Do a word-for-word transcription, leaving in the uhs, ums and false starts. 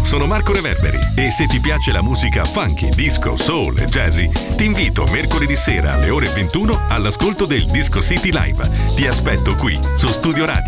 sono Marco Reverberi e se ti piace la musica funky, disco, soul e jazzy, ti invito mercoledì sera alle ore ventuno all'ascolto del Disco City Live. Ti aspetto qui su Studio Radio.